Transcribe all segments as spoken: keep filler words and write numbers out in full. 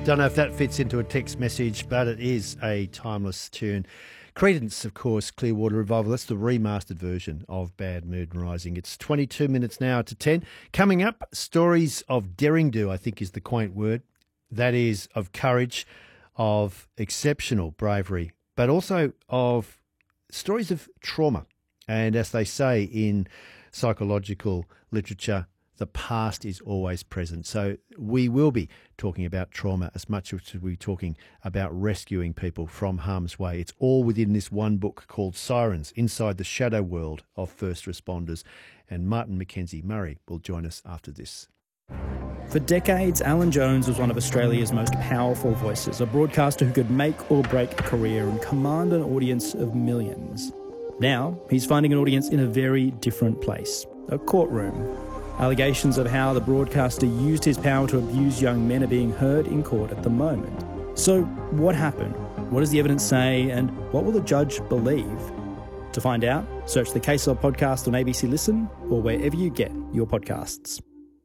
Don't know if that fits into a text message, but it is a timeless tune. Creedence, of course, Clearwater Revival. That's the remastered version of Bad Mood Rising. It's twenty-two minutes now to ten. Coming up, stories of daring do, I think is the quaint word. That is of courage, of exceptional bravery, but also of stories of trauma. And as they say in psychological literature, the past is always present. So we will be talking about trauma as much as we're talking about rescuing people from harm's way. It's all within this one book called Sirens, Inside the Shadow World of First Responders. And Martin McKenzie Murray will join us after this. For decades, Alan Jones was one of Australia's most powerful voices, a broadcaster who could make or break a career and command an audience of millions. Now, he's finding an audience in a very different place, a courtroom. Allegations of how the broadcaster used his power to abuse young men are being heard in court at the moment. So, what happened? What does the evidence say? And what will the judge believe? To find out, search the Case Law podcast on A B C Listen or wherever you get your podcasts.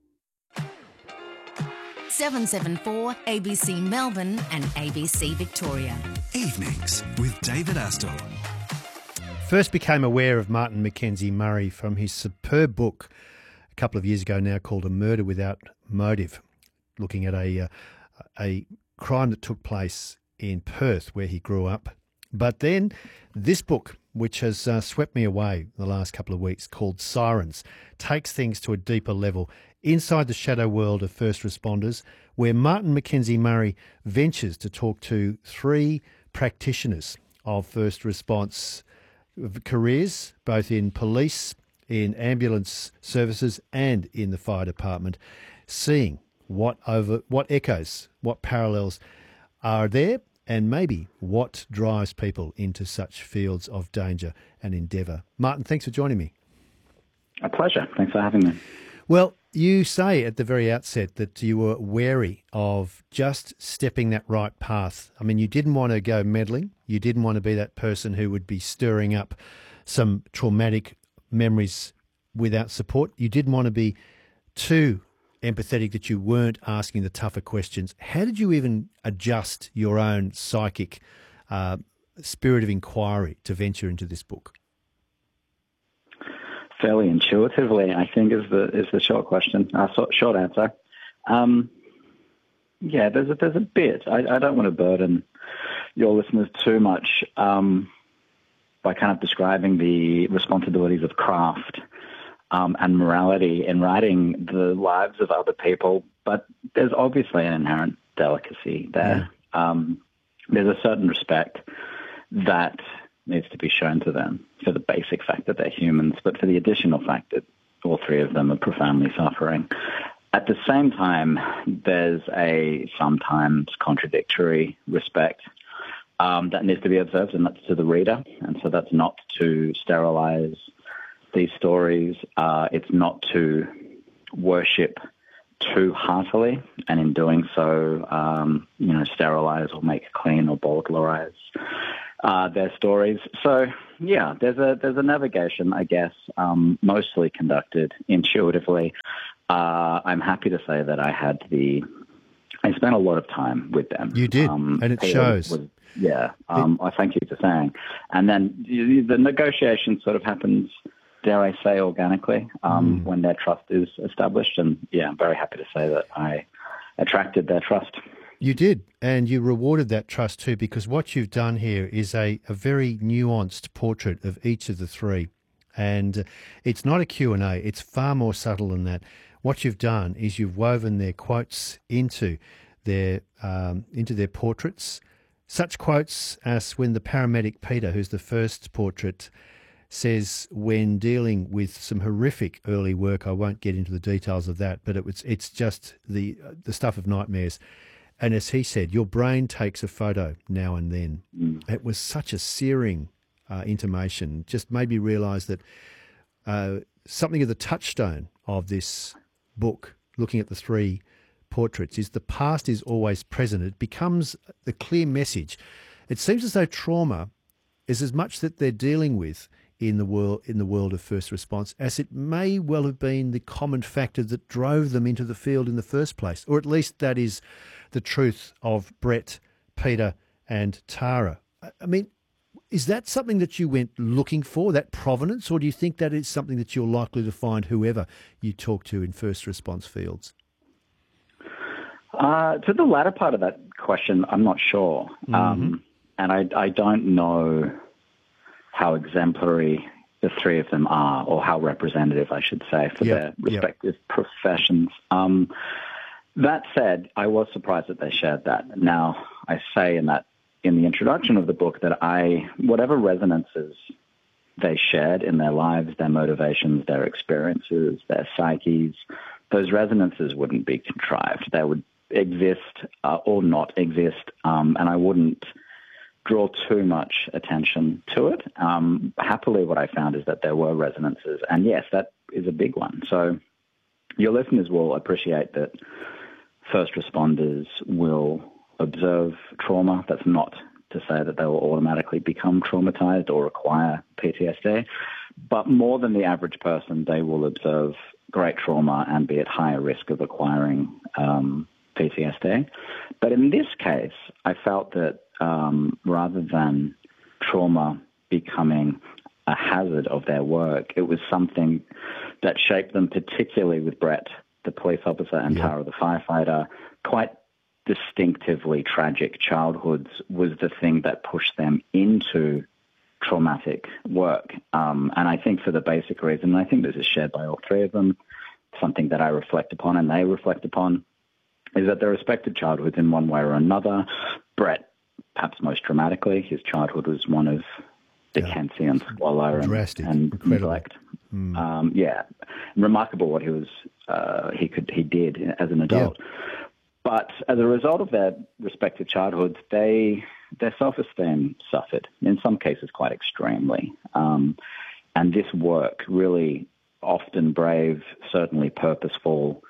seven seven four A B C Melbourne and A B C Victoria. Evenings with David Astor. First became aware of Martin McKenzie Murray from his superb book a couple of years ago now called A Murder Without Motive, looking at a, uh, a crime that took place in Perth where he grew up. But then this book, which has uh, swept me away the last couple of weeks, called Sirens, takes things to a deeper level, inside the shadow world of first responders, where Martin McKenzie Murray ventures to talk to three practitioners of first response careers, both in police, in ambulance services and in the fire department, seeing what over what echoes, what parallels are there, and maybe what drives people into such fields of danger and endeavour. Martin, thanks for joining me. A pleasure. Thanks for having me. Well, you say at the very outset that you were wary of just stepping that right path. I mean, you didn't want to go meddling. You didn't want to be that person who would be stirring up some traumatic memories without support. You didn't want to be too empathetic that you weren't asking the tougher questions. How did you even adjust your own psychic uh, spirit of inquiry to venture into this book? Fairly intuitively, I think, is the is the short question, uh, so, short answer. Um, yeah, there's a, there's a bit. I, I don't want to burden your listeners too much um, by kind of describing the responsibilities of craft um, and morality in writing the lives of other people, but there's obviously an inherent delicacy there. Yeah. Um, there's a certain respect that needs to be shown to them for the basic fact that they're humans, but for the additional fact that all three of them are profoundly suffering. At the same time, there's a sometimes contradictory respect um, that needs to be observed, and that's to the reader. And so that's not to sterilize these stories. Uh, it's not to worship too heartily, and in doing so, um, you know, sterilize or make clean or bowdlerize Uh, their stories. So, yeah, there's a there's a navigation, I guess, um, mostly conducted intuitively. Uh, I'm happy to say that I had the, I spent a lot of time with them. You did, um, and it Peter shows. Was, yeah, um, I thank you for saying. And then the negotiation sort of happens, dare I say, organically um, mm. when their trust is established. And, yeah, I'm very happy to say that I attracted their trust. You did, and you rewarded that trust too, because what you've done here is a, a very nuanced portrait of each of the three. And it's not a Q and A, it's far more subtle than that. What you've done is you've woven their quotes into their um, into their portraits. Such quotes as when the paramedic Peter, who's the first portrait, says when dealing with some horrific early work, I won't get into the details of that, but it was it's just the the stuff of nightmares. And as he said, your brain takes a photo now and then. Mm. It was such a searing uh, intimation, just made me realise that uh, something of the touchstone of this book, looking at the three portraits, is the past is always present. It becomes the clear message. It seems as though trauma is as much that they're dealing with in the world in the world of first response, as it may well have been the common factor that drove them into the field in the first place, or at least that is the truth of Brett, Peter, and Tara. I mean, is that something that you went looking for, that provenance, or do you think that is something that you're likely to find whoever you talk to in first response fields? Uh, to the latter part of that question, I'm not sure. Mm-hmm. Um, and I, I don't know how exemplary the three of them are, or how representative, I should say, for yep. their respective yep. professions. Um, that said, I was surprised that they shared that. Now, I say in that in the introduction of the book that I, whatever resonances they shared in their lives, their motivations, their experiences, their psyches, those resonances wouldn't be contrived. They would exist uh, or not exist, um, and I wouldn't draw too much attention to it. Um, happily, what I found is that there were resonances, and yes, that is a big one. So your listeners will appreciate that first responders will observe trauma. That's not to say that they will automatically become traumatized or acquire P T S D, but more than the average person, they will observe great trauma and be at higher risk of acquiring um, P T S D. But in this case, I felt that um, rather than trauma becoming a hazard of their work, it was something that shaped them, particularly with Brett, the police officer, and yeah. Tara, the firefighter. Quite distinctively tragic childhoods was the thing that pushed them into traumatic work. Um, and I think for the basic reason, and I think this is shared by all three of them, something that I reflect upon and they reflect upon, is that their respective childhoods in one way or another. Brett, perhaps most dramatically, his childhood was one of Dickensian yeah. squalor and, Drastic. and neglect. Mm. Um, yeah, remarkable what he was. Uh, he could he did as an adult. Yeah. But as a result of their respective childhoods, they their self-esteem suffered, in some cases quite extremely. Um, and this work, really often brave, certainly purposeful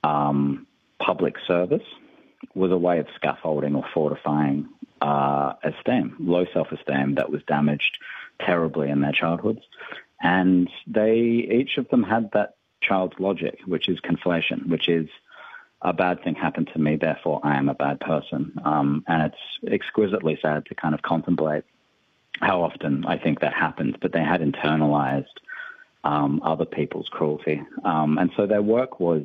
um, public service, was a way of scaffolding or fortifying uh, esteem, low self-esteem that was damaged terribly in their childhoods. And they each of them had that child's logic, which is conflation, which is a bad thing happened to me, therefore I am a bad person. Um, and it's exquisitely sad to kind of contemplate how often I think that happens, but they had internalized um, other people's cruelty. Um, and so their work was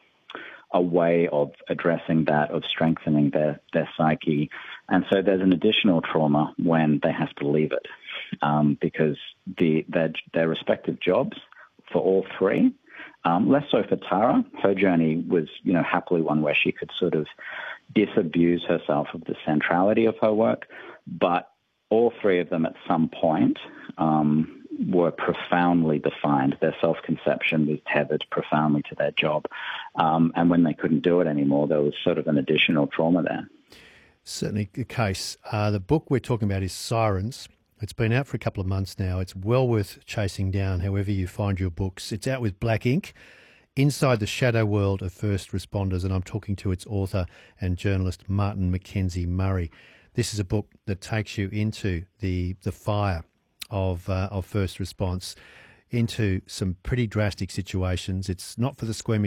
a way of addressing that, of strengthening their, their psyche. And so there's an additional trauma when they have to leave it, um, because the their, their respective jobs for all three, Um, less so for Tara. Her journey was, you know, happily one where she could sort of disabuse herself of the centrality of her work. But all three of them at some point um, were profoundly defined. Their self-conception was tethered profoundly to their job. Um, and when they couldn't do it anymore, there was sort of an additional trauma there. Certainly the case. Uh, the book we're talking about is Sirens. It's been out for a couple of months now. It's well worth chasing down however you find your books. It's out with Black Ink, Inside the Shadow World of First Responders, and I'm talking to its author and journalist Martin McKenzie Murray. This is a book that takes you into the the fire of uh, of first response, into some pretty drastic situations. It's not for the squeamish